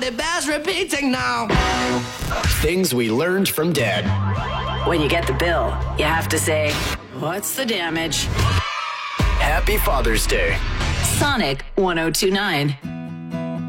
it bears repeating now. Things we learned from Dad. When you get the bill, you have to say, what's the damage? Happy Father's Day. Sonic 1029.